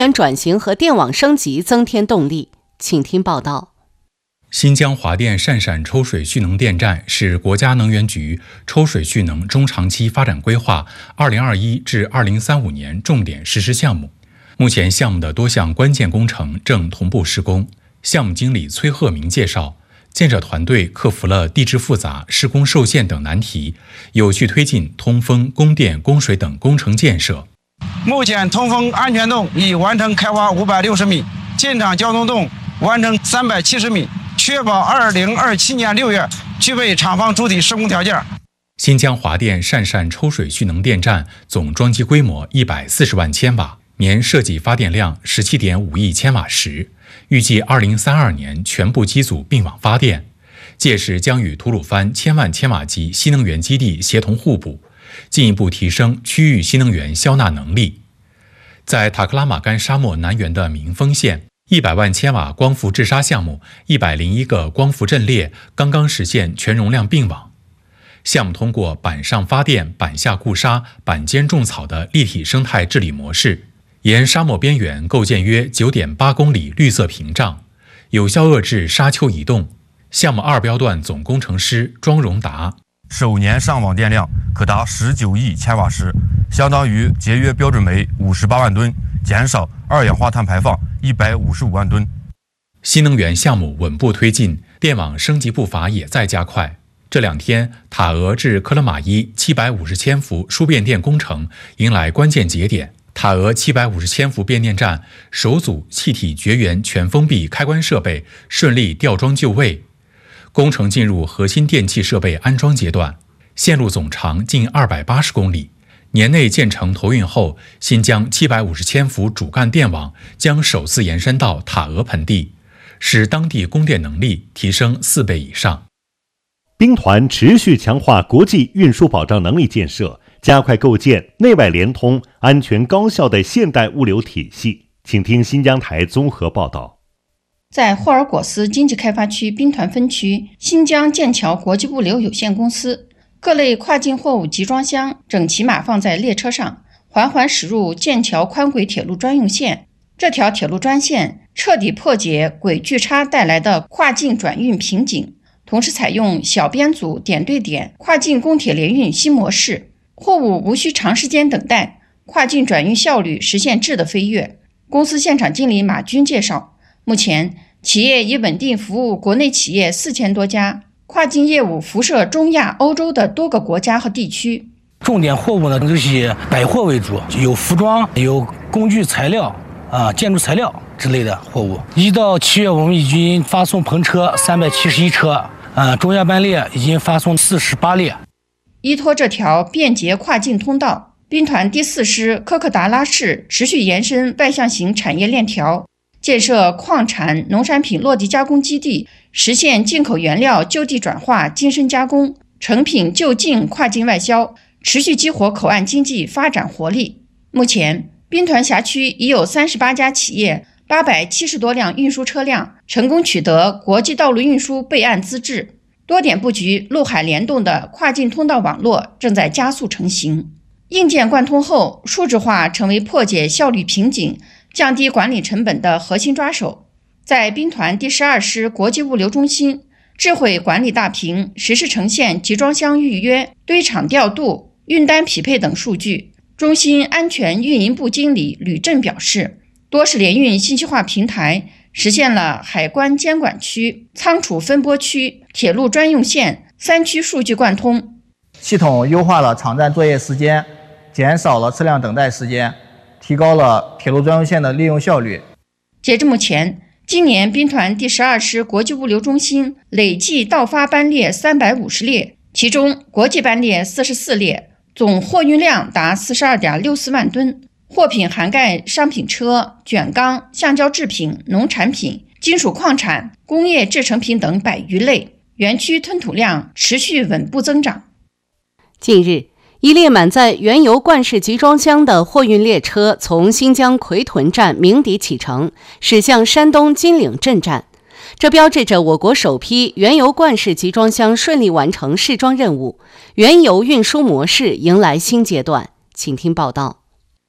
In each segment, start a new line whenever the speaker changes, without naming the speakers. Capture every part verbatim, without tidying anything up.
转型和电网升级增添动力。请听报道。
新疆华电鄯善抽水蓄能电站是国家能源局抽水蓄能中长期发展规划二零二一至二零三五年重点实施项目。目前项目的多项关键工程正同步施工。项目经理崔鹤明介绍，建设团队克服了地质复杂、施工受限等难题，有序推进通风、供电、供水等工程建设。
目前通风安全洞已完成开挖五百六十米，进场交通洞完成三百七十米，确保二零二七年六月具备厂房主体施工条件。
新疆华电鄯善抽水蓄能电站总装机规模一百四十万千瓦，年设计发电量十七点五亿千瓦时，预计二零三二年全部机组并网发电，届时将与吐鲁番千万千瓦级新能源基地协同互补，进一步提升区域新能源消纳能力。在塔克拉玛干沙漠南缘的民丰县，一百万千瓦光伏制沙项目一百零一个光伏阵列刚刚实现全容量并网。项目通过板上发电、板下固沙、板间种草的立体生态治理模式，沿沙漠边缘构建约 九点八公里绿色屏障，有效遏制沙丘移动。项目二标段总工程师庄荣达，
首年上网电量可达十九亿千瓦时，相当于节约标准煤五十八万吨，减少二氧化碳排放一百五十五万吨。
新能源项目稳步推进，电网升级步伐也在加快。这两天，塔俄至克勒玛依七百五十千伏输变电工程迎来关键节点。塔俄七百五十千伏变电站首组气体绝缘全封闭开关设备顺利吊装就位，工程进入核心电气设备安装阶段，线路总长近二百八十公里。年内建成投运后，新疆七百五十千伏主干电网将首次延伸到塔俄盆地，使当地供电能力提升四倍以上。
兵团持续强化国际运输保障能力建设，加快构建内外联通、安全高效的现代物流体系。请听新疆台综合报道。
在霍尔果斯经济开发区兵团分区新疆剑桥国际物流有限公司，各类跨境货物集装箱整齐码放在列车上，缓缓驶入剑桥宽轨铁路专用线。这条铁路专线彻底破解轨距差带来的跨境转运瓶颈，同时采用小编组点对点跨境公铁联运新模式，货物无需长时间等待，跨境转运效率实现质的飞跃。公司现场经理马军介绍，目前企业已稳定服务国内企业四千多家，跨境业务辐射中亚、欧洲的多个国家和地区。
重点货物呢，都是百货为主，有服装、有工具材料啊、建筑材料之类的货物。一到七月，我们已经发送篷车三百七十一车，啊，中亚班列已经发送四十八列。
依托这条便捷跨境通道，兵团第四师科克达拉市持续延伸外向型产业链条，建设矿产、农产品落地加工基地，实现进口原料就地转化、精深加工，成品就近跨境外销，持续激活口岸经济发展活力。目前，兵团辖区已有三十八家企业、八百七十多辆运输车辆成功取得国际道路运输备案资质，多点布局陆海联动的跨境通道网络正在加速成型。硬件贯通后，数字化成为破解效率瓶颈、降低管理成本的核心抓手。在兵团第十二师国际物流中心，智慧管理大屏实时呈现集装箱预约、堆场调度、运单匹配等数据。中心安全运营部经理吕振表示，多式联运信息化平台实现了海关监管区、仓储分拨区、铁路专用线三区数据贯通，
系统优化了场站作业时间，减少了车辆等待时间，提高了铁路专用线的利用效率。
截至目前，今年兵团第十二师国际物流中心累计到发班列三百五十列，其中国际班列四十四列，总货运量达 四十二点六四万吨，货品涵盖商品车、卷钢、橡胶制品、农产品、金属矿产、工业制成品等百余类，园区吞吐量持续稳步增长。
近日，一列满载原油罐式集装箱的货运列车从新疆奎屯站鸣笛启程，驶向山东金岭镇站。这标志着我国首批原油罐式集装箱顺利完成试装任务，原油运输模式迎来新阶段。请听报道。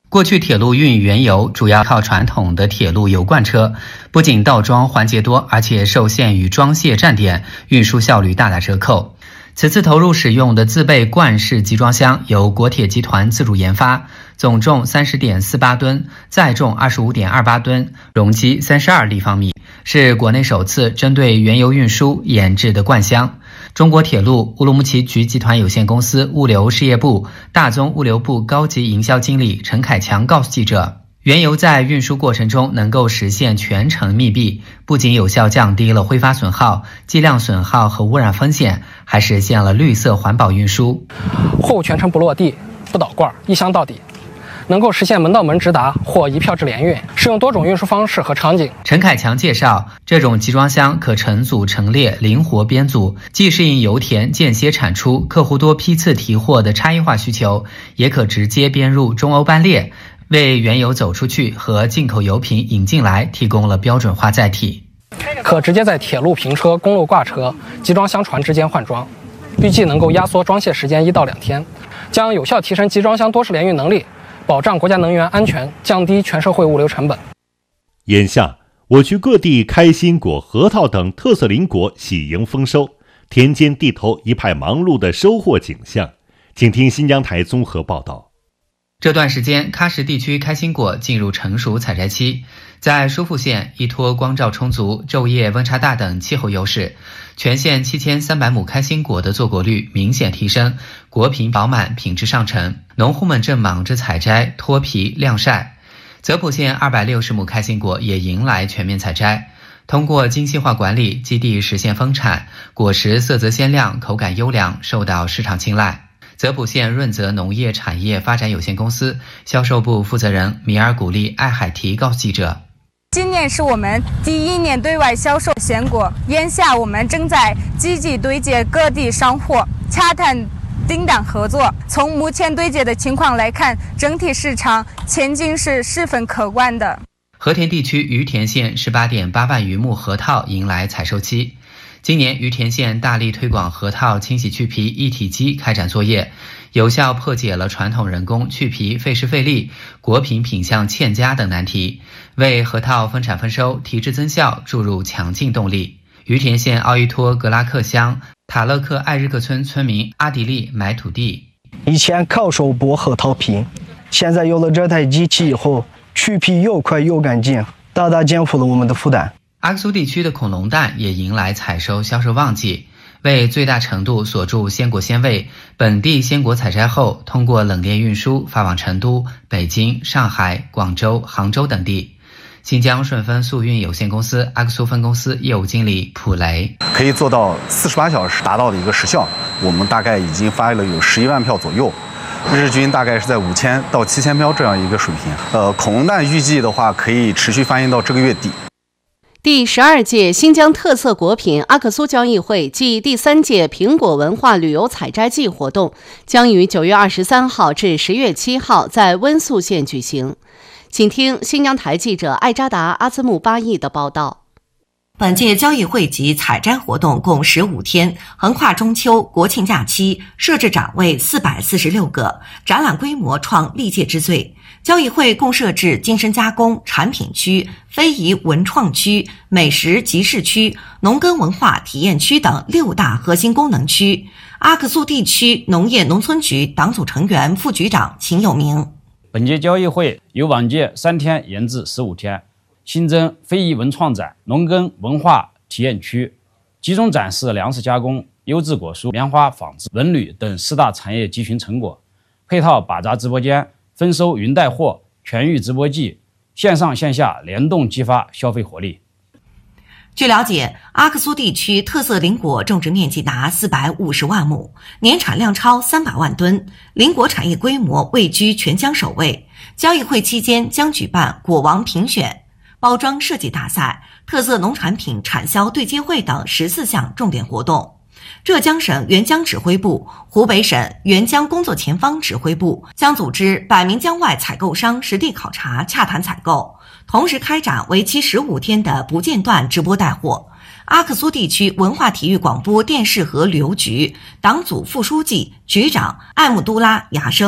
过去铁路运原油主要靠传统的铁路油罐车，不仅倒装环节多，而且受限于装卸站点，运输效率大打折扣。此次投入使用的自备罐式集装箱由国铁集团自主研发，总重 三十点四八吨，载重 二十五点二八吨，容积三十二立方米，是国内首次针对原油运输研制的罐箱。中国铁路乌鲁木齐局集团有限公司物流事业部大宗物流部高级营销经理陈凯强告诉记者，原油在运输过程中能够实现全程密闭，不仅有效降低了挥发损耗、计量损耗和污染风险，还实现了绿色环保运输。
货物全程不落地、不倒罐，一箱到底，能够实现门到门直达或一票制联运，适用多种运输方式和场景。
陈凯强介绍，这种集装箱可成组成列，灵活编组，既适应油田间歇产出、客户多批次提货的差异化需求，也可直接编入中欧班列，为原油走出去和进口油品引进来提供了标准化载体。
可直接在铁路平车、公路挂车、集装箱船之间换装，预计能够压缩装卸时间一到两天，将有效提升集装箱多式联运能力，保障国家能源安全，降低全社会物流成本。
眼下，我区各地开心果、核桃等特色林果喜迎丰收，田间地头一派忙碌的收获景象。请听新疆台综合报道。
这段时间，喀什地区开心果进入成熟采摘期。在疏附县，依托光照充足、昼夜温差大等气候优势，全县七千三百亩开心果的坐果率明显提升，果品饱满，品质上乘。农户们正忙着采摘、脱皮、晾晒。泽普县二百六十亩开心果也迎来全面采摘。通过精细化管理，基地实现丰产，果实色泽鲜亮，口感优良，受到市场青睐。泽普县润泽农业产业发展有限公司销售部负责人米尔古丽艾海提告诉记者，
今年是我们第一年对外销售鲜果，眼下我们正在积极对接各地商户，洽谈订单合作。从目前对接的情况来看，整体市场前景是十分可观的。
和田地区于田县 十八点八万余亩核桃迎来采收期。今年于田县大力推广核桃清洗去皮一体机开展作业，有效破解了传统人工去皮费时费力、果品品相欠佳等难题，为核桃分产分收、提质增效注入强劲动力。于田县奥依托格拉克乡塔勒克艾日克村村民阿迪利买土地，
以前靠手剥核桃皮，现在有了这台机器以后，去皮又快又干净，大大减负了我们的负担。
阿克苏地区的恐龙蛋也迎来采收销售旺季，为最大程度锁住鲜果鲜味，本地鲜果采摘后通过冷链运输发往成都、北京、上海、广州、杭州等地。新疆顺丰速运有限公司阿克苏分公司业务经理普雷，
可以做到四十八小时达到的一个时效，我们大概已经发了有十一万票左右，日均大概是在五千到七千票这样一个水平。呃，恐龙蛋预计的话可以持续发运到这个月底。
第十二届新疆特色果品阿克苏交易会暨第三届苹果文化旅游采摘季活动将于九月二十三号至十月七号在温宿县举行。请听新疆台记者艾扎达阿兹木巴义的报道。
本届交易会及采摘活动共十五天，横跨中秋、国庆假期，设置展位四百四十六个，展览规模创历届之最。交易会共设置精深加工、产品区、非遗文创区、美食集市区、农耕文化体验区等六大核心功能区。阿克苏地区农业农村局党组成员、副局长秦有明。
本届交易会由往届三天延至十五天，新增非遗文创展、农耕文化体验区，集中展示粮食加工、优质果蔬、棉花纺织、文旅等四大产业集群成果，配套把扎直播间、丰收云带货、全域直播季，线上线下联动激发消费活力。
据了解，阿克苏地区特色林果种植面积达四百五十万亩，年产量超三百万吨，林果产业规模位居全疆首位。交易会期间将举办果王评选、包装设计大赛、特色农产品产销对接会等十四项重点活动。浙江省援疆指挥部、湖北省援疆工作前方指挥部将组织百名疆外采购商实地考察、洽谈采购，同时开展为期十五天的不间断直播带货。阿克苏地区文化体育广播电视和旅游局党组副书记、局长艾木都拉雅生。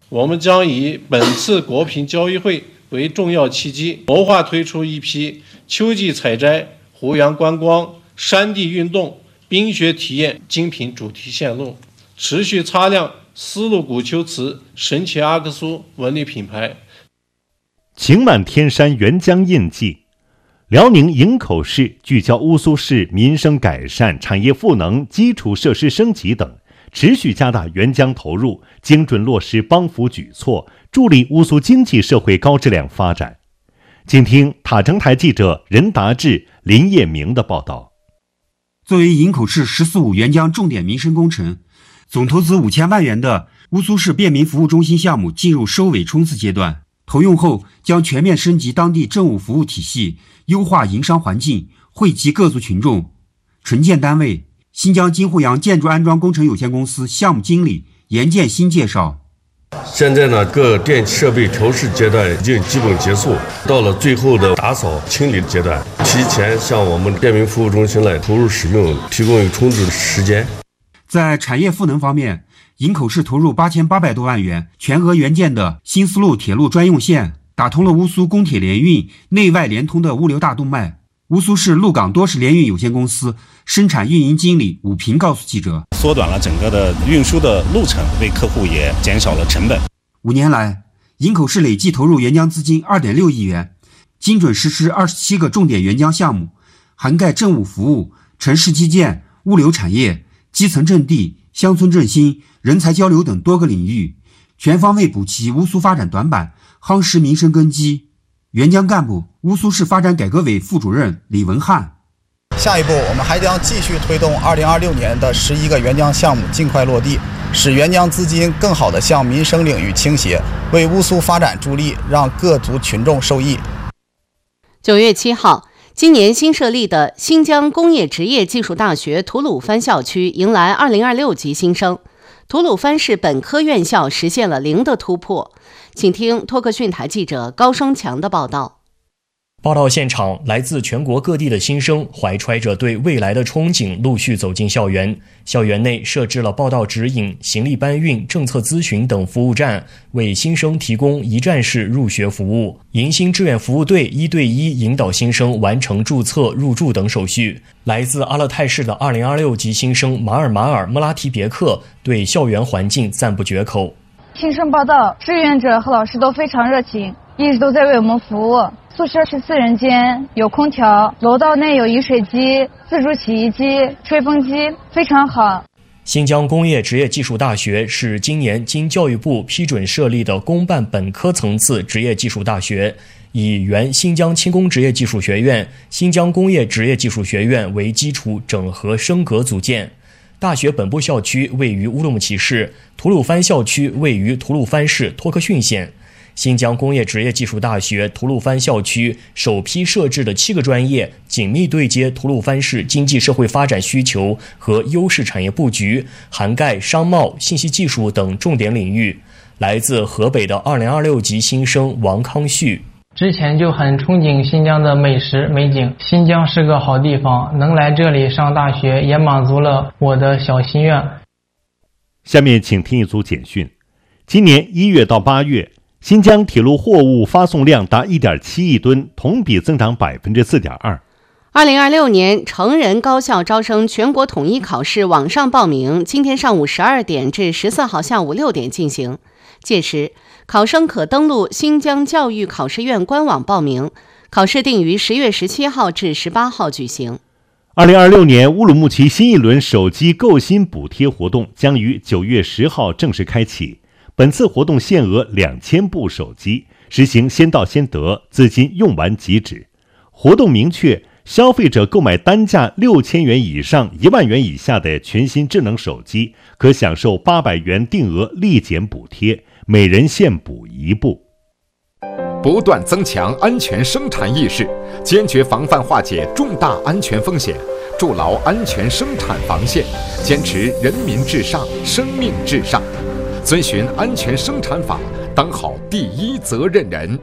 我们将以本次国品交易会为重要契机，谋划推出一批秋季采摘、湖园观光、山地运动、冰雪体验精品主题线路，持续擦亮丝路古丘瓷、神奇阿克苏文旅品牌。
晴满天山沅江印记。辽宁营口市聚焦乌苏市民生改善、产业赋能、基础设施升级等，持续加大沅江投入，精准落实帮扶举措，助力乌苏经济社会高质量发展。请听塔城台记者任达志、林业明的报道。
作为营口市“十四五”沅江重点民生工程，总投资五千万元的乌苏市便民服务中心项目进入收尾冲刺阶段。投用后将全面升级当地政务服务体系，优化营商环境，惠及各族群众。承建单位新疆金沪洋建筑安装工程有限公司项目经理严建新介绍，
现在呢，各电气设备调试阶段已经基本结束，到了最后的打扫清理阶段，提前向我们便民服务中心来投入使用，提供有充足的时间。
在产业赋能方面，营口市投入八千八百多万元，全额援建的新丝路铁路专用线，打通了乌苏公铁联运内外联通的物流大动脉。乌苏市鹿港多式联运有限公司生产运营经理武平告诉记者，
缩短了整个的运输的路程，为客户也减少了成本。
五年来，营口市累计投入援疆资金 二点六亿元，精准实施二十七个重点援疆项目，涵盖政务服务、城市基建、物流产业、基层阵地、乡村振兴、人才交流等多个领域，全方位补齐乌苏发展短板，夯实民生根基。援疆干部乌苏市发展改革委副主任李文汉，
下一步我们还将继续推动二零二六年的十一个援疆项目尽快落地，使援疆资金更好地向民生领域倾斜，为乌苏发展助力，让各族群众受益。
九月七号，今年新设立的新疆工业职业技术大学吐鲁番校区迎来二零二六级新生，吐鲁番市本科院校实现了零的突破。请听托克逊台记者高双强的报道。
报道现场，来自全国各地的新生怀揣着对未来的憧憬，陆续走进校园。校园内设置了报到指引、行李搬运、政策咨询等服务站，为新生提供一站式入学服务。迎新志愿服务队一对一引导新生完成注册、入住等手续。来自阿勒泰市的二零二六级新生马尔马尔·莫拉提别克对校园环境赞不绝口。
新生报到，志愿者和老师都非常热情，一直都在为我们服务。宿舍是四人间，有空调，楼道内有饮水机、自助洗衣机、吹风机，非常好。
新疆工业职业技术大学是今年经教育部批准设立的公办本科层次职业技术大学，以原新疆轻工职业技术学院、新疆工业职业技术学院为基础整合升格组建。大学本部校区位于乌鲁木齐市，吐鲁番校区位于吐鲁番市托克逊县。新疆工业职业技术大学吐鲁番校区首批设置的七个专业，紧密对接吐鲁番市经济社会发展需求和优势产业布局，涵盖商贸、信息技术等重点领域。来自河北的二零二六级新生王康旭，
之前就很憧憬新疆的美食美景，新疆是个好地方，能来这里上大学也满足了我的小心愿。
下面请听一组简讯。今年一月到八月，新疆铁路货物发送量达 一点七亿吨，同比增长 百分之四点二。
二零二六年成人高校招生全国统一考试网上报名，今天上午十二点至十四号下午六点进行。届时，考生可登录新疆教育考试院官网报名，考试定于十月十七号至十八号举行。
二零二六年乌鲁木齐新一轮手机购新补贴活动将于九月十号正式开启。本次活动限额两千部手机，实行先到先得，资金用完即止。活动明确，消费者购买单价六千元以上、一万元以下的全新智能手机，可享受八百元定额立减补贴，每人限补一部。
不断增强安全生产意识，坚决防范化解重大安全风险，筑牢安全生产防线，坚持人民至上、生命至上，遵循安全生产法，当好第一责任人。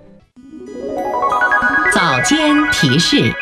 早间提示。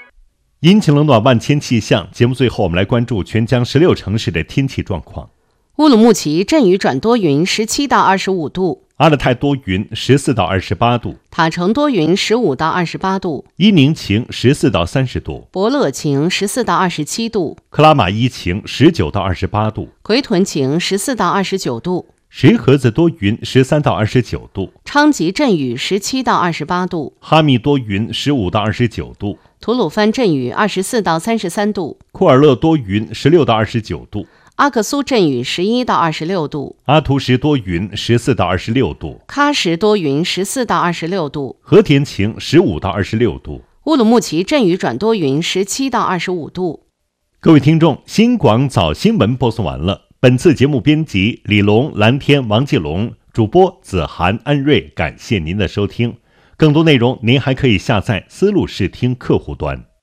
阴晴冷暖万千气象，节目最后我们来关注全疆十六城市的天气状况。
乌鲁木齐阵雨转多云，十七到二十五度；
阿勒泰多云，十四到二十八度；
塔城多云，十五到二十八度；
伊宁晴，十四到三十度；
博乐晴，十四到二十七度；
克拉玛依晴，十九到二十八度；
奎屯晴，十四到二十九度；
石河子多云，十三到二十九度；
昌吉阵雨，十七到二十八度；
哈密多云，十五到二十九度；
吐鲁番阵雨，二十四到三十三度；
库尔勒多云，十六到二十九度；
阿克苏阵雨，十一到二十六度；
阿图什多云，十四到二十六度；
喀什多云，十四到二十六度；
和田晴，十五到二十六度；
乌鲁木齐阵雨转多云，十七到二十五度。
各位听众，新广早新闻播送完了。本次节目编辑李龙、蓝天、王继龙，主播子涵、安瑞，感谢您的收听。更多内容您还可以下载思路视听客户端。